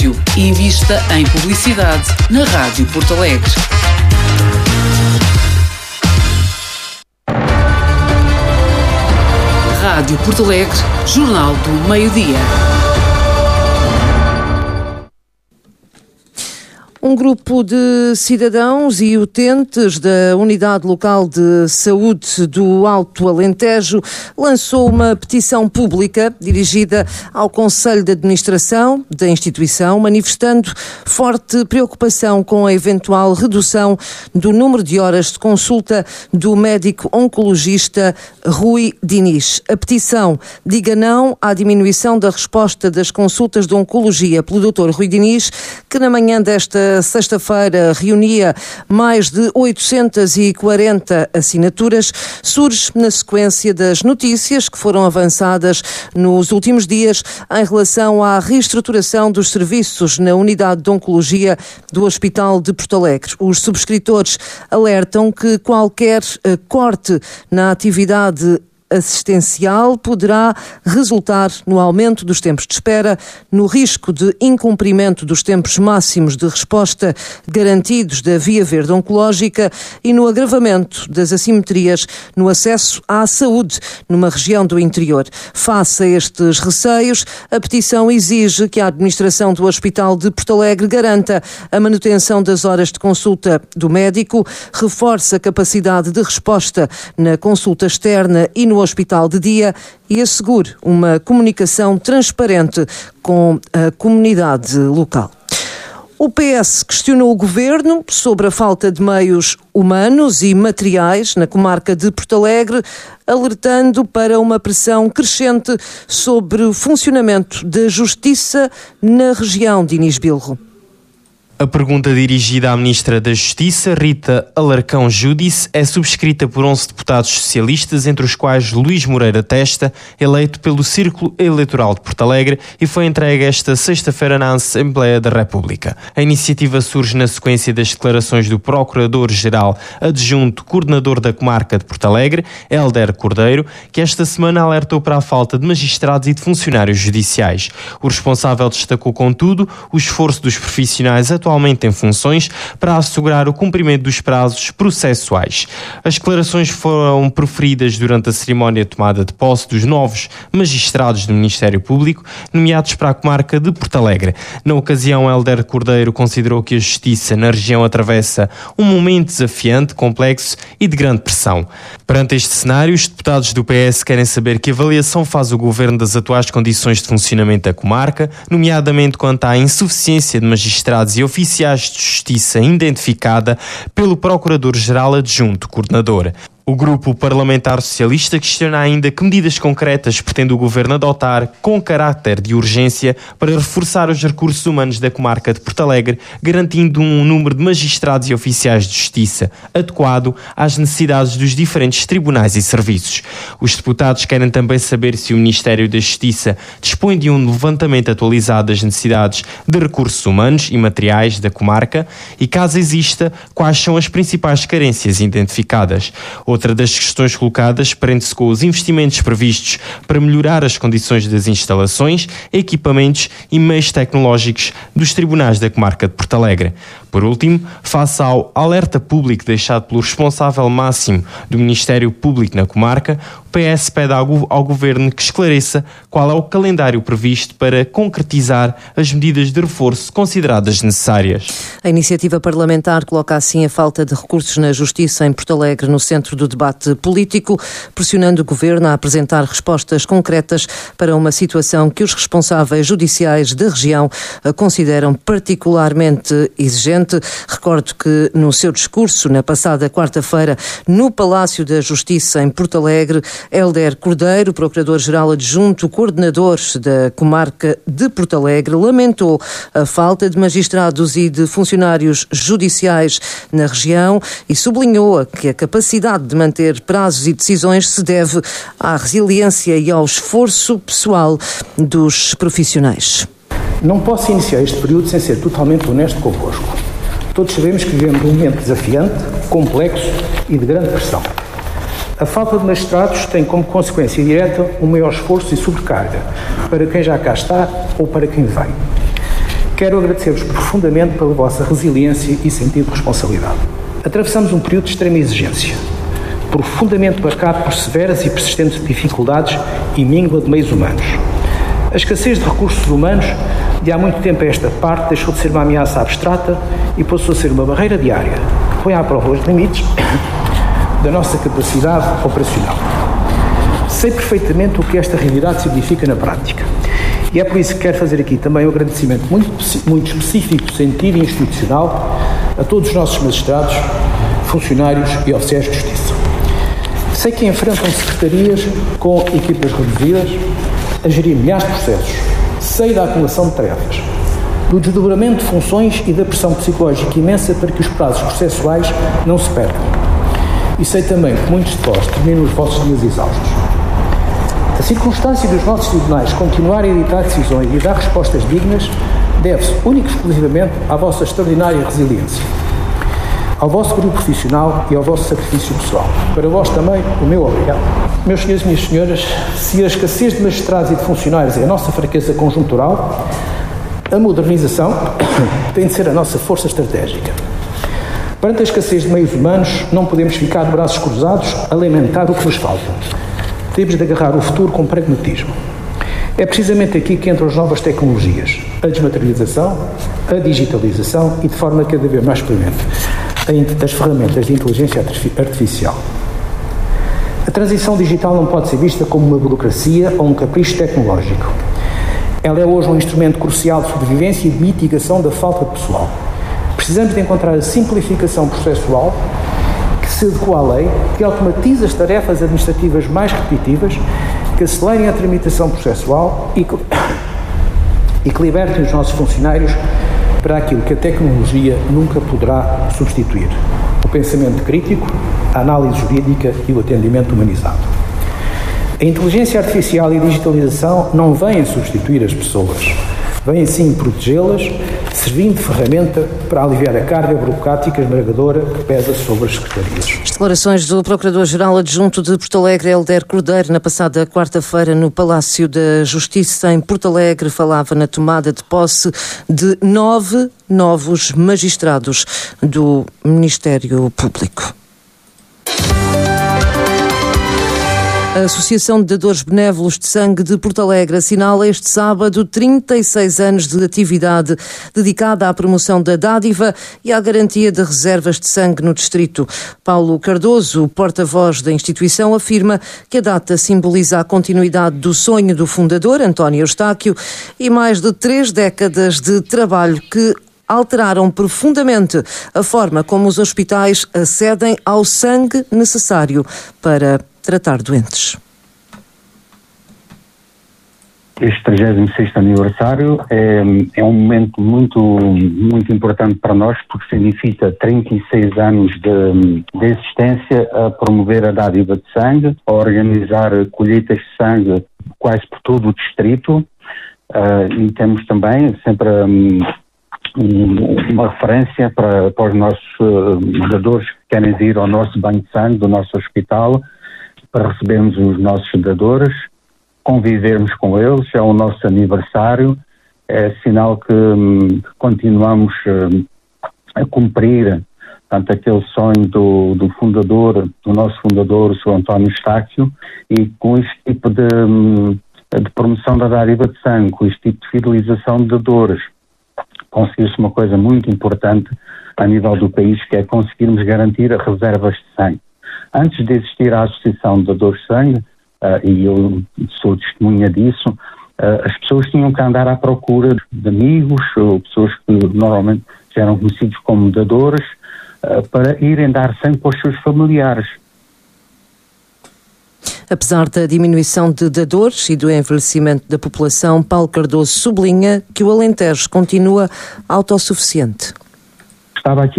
rádio e invista em publicidade na Rádio Porto Alegre. Rádio Porto Alegre, Jornal do Meio-Dia. Um grupo de cidadãos e utentes da Unidade Local de Saúde do Alto Alentejo lançou uma petição pública dirigida ao Conselho de Administração da instituição, manifestando forte preocupação com a eventual redução do número de horas de consulta do médico oncologista Rui Diniz. A petição diga não à diminuição da resposta das consultas de oncologia pelo Dr. Rui Diniz, que na manhã desta sexta-feira reunia mais de 840 assinaturas, surge na sequência das notícias que foram avançadas nos últimos dias em relação à reestruturação dos serviços na unidade de oncologia do Hospital de Porto Alegre. Os subscritores alertam que qualquer corte na atividade assistencial poderá resultar no aumento dos tempos de espera, no risco de incumprimento dos tempos máximos de resposta garantidos da via verde oncológica e no agravamento das assimetrias no acesso à saúde numa região do interior. Face a estes receios, a petição exige que a administração do Hospital de Porto Alegre garanta a manutenção das horas de consulta do médico, reforce a capacidade de resposta na consulta externa e no hospital de dia e assegure uma comunicação transparente com a comunidade local. O PS questionou o Governo sobre a falta de meios humanos e materiais na comarca de Porto Alegre, alertando para uma pressão crescente sobre o funcionamento da Justiça na região de Inês Bilro. A pergunta dirigida à Ministra da Justiça, Rita Alarcão Júdice, é subscrita por 11 deputados socialistas, entre os quais Luís Moreira Testa, eleito pelo Círculo Eleitoral de Porto Alegre, e foi entregue esta sexta-feira na Assembleia da República. A iniciativa surge na sequência das declarações do Procurador-Geral Adjunto Coordenador da Comarca de Porto Alegre, Hélder Cordeiro, que esta semana alertou para a falta de magistrados e de funcionários judiciais. O responsável destacou, contudo, o esforço dos profissionais atualmente em funções para assegurar o cumprimento dos prazos processuais. As declarações foram proferidas durante a cerimónia de tomada de posse dos novos magistrados do Ministério Público, nomeados para a comarca de Porto Alegre. Na ocasião, Hélder Cordeiro considerou que a justiça na região atravessa um momento desafiante, complexo e de grande pressão. Perante este cenário, os deputados do PS querem saber que avaliação faz o Governo das atuais condições de funcionamento da comarca, nomeadamente quanto à insuficiência de magistrados e oficiais de justiça identificada pelo Procurador-Geral Adjunto Coordenador. O grupo parlamentar socialista questiona ainda que medidas concretas pretende o Governo adotar com caráter de urgência para reforçar os recursos humanos da comarca de Porto Alegre, garantindo um número de magistrados e oficiais de justiça adequado às necessidades dos diferentes tribunais e serviços. Os deputados querem também saber se o Ministério da Justiça dispõe de um levantamento atualizado das necessidades de recursos humanos e materiais da comarca e, caso exista, quais são as principais carências identificadas. Outra das questões colocadas prende-se com os investimentos previstos para melhorar as condições das instalações, equipamentos e meios tecnológicos dos tribunais da comarca de Porto Alegre. Por último, face ao alerta público deixado pelo responsável máximo do Ministério Público na comarca, o PS pede ao Governo que esclareça qual é o calendário previsto para concretizar as medidas de reforço consideradas necessárias. A iniciativa parlamentar coloca assim a falta de recursos na Justiça em Porto Alegre no centro do debate político, pressionando o Governo a apresentar respostas concretas para uma situação que os responsáveis judiciais da região consideram particularmente exigente. Recordo que no seu discurso na passada quarta-feira no Palácio da Justiça em Porto Alegre, Hélder Cordeiro, Procurador-Geral Adjunto Coordenador da Comarca de Porto Alegre, lamentou a falta de magistrados e de funcionários judiciais na região e sublinhou que a capacidade de manter prazos e decisões se deve à resiliência e ao esforço pessoal dos profissionais. Não posso iniciar este período sem ser totalmente honesto convosco. Todos sabemos que vivemos um momento desafiante, complexo e de grande pressão. A falta de magistrados tem como consequência direta um maior esforço e sobrecarga para quem já cá está ou para quem vem. Quero agradecer-vos profundamente pela vossa resiliência e sentido de responsabilidade. Atravessamos um período de extrema exigência, profundamente marcado por severas e persistentes dificuldades e míngua de meios humanos. A escassez de recursos humanos, de há muito tempo a esta parte, deixou de ser uma ameaça abstrata e passou a ser uma barreira diária, que põe à prova os limites da nossa capacidade operacional. Sei perfeitamente o que esta realidade significa na prática. E é por isso que quero fazer aqui também um agradecimento muito específico, sentido e institucional a todos os nossos magistrados, funcionários e oficiais de justiça. Sei que enfrentam secretarias com equipas reduzidas, a gerir milhares de processos. Sei da acumulação de tarefas, do desdobramento de funções e da pressão psicológica imensa para que os prazos processuais não se percam. E sei também que muitos de vós terminam os vossos dias exaustos. A circunstância dos nossos tribunais continuarem a editar decisões e dar respostas dignas deve-se única e exclusivamente à vossa extraordinária resiliência, ao vosso grupo profissional e ao vosso sacrifício pessoal. Para vós também, o meu obrigado. Meus senhores e minhas senhoras, se a escassez de magistrados e de funcionários é a nossa fraqueza conjuntural, a modernização tem de ser a nossa força estratégica. Perante a escassez de meios humanos, não podemos ficar de braços cruzados a lamentar o que nos falta. Temos de agarrar o futuro com pragmatismo. É precisamente aqui que entram as novas tecnologias, a desmaterialização, a digitalização e, de forma cada vez mais premente, as ferramentas de inteligência artificial. A transição digital não pode ser vista como uma burocracia ou um capricho tecnológico. Ela é hoje um instrumento crucial de sobrevivência e de mitigação da falta de pessoal. Precisamos de encontrar a simplificação processual que se adequa à lei, que automatiza as tarefas administrativas mais repetitivas, que acelerem a tramitação processual e que libertem os nossos funcionários para aquilo que a tecnologia nunca poderá substituir: o pensamento crítico, a análise jurídica e o atendimento humanizado. A inteligência artificial e a digitalização não vêm substituir as pessoas, vêm sim protegê-las, servindo de ferramenta para aliviar a carga burocrática esmagadora que pesa sobre as secretarias. As declarações do Procurador-Geral Adjunto de Porto Alegre, Helder Cordeiro, na passada quarta-feira no Palácio da Justiça em Porto Alegre, falava na tomada de posse de 9 novos magistrados do Ministério Público. A Associação de Dadores Benévolos de Sangue de Porto Alegre assinala este sábado 36 anos de atividade dedicada à promoção da dádiva e à garantia de reservas de sangue no distrito. Paulo Cardoso, porta-voz da instituição, afirma que a data simboliza a continuidade do sonho do fundador, António Eustáquio, e mais de 3 décadas de trabalho que alteraram profundamente a forma como os hospitais acedem ao sangue necessário para tratar doentes. Este 36º aniversário é um momento muito importante para nós, porque significa 36 anos de existência a promover a dádiva de sangue, a organizar colheitas de sangue quase por todo o distrito, e temos também sempre uma referência para os nossos dadores que querem ir ao nosso banho de sangue do nosso hospital, para recebermos os nossos dadores, convivermos com eles. É o nosso aniversário, é sinal que continuamos a cumprir, portanto, aquele sonho do fundador, do nosso fundador, o Sr. António Eustáquio, e com este tipo de promoção da dádiva de sangue, com este tipo de fidelização de dadores, conseguiu-se uma coisa muito importante a nível do país, que é conseguirmos garantir as reservas de sangue. Antes de existir a Associação de Dadores de Sangue, e eu sou testemunha disso, as pessoas tinham que andar à procura de amigos, ou pessoas que normalmente já eram conhecidos como dadores, para irem dar sangue para os seus familiares. Apesar da diminuição de dadores e do envelhecimento da população, Paulo Cardoso sublinha que o Alentejo continua autossuficiente. Estava aqui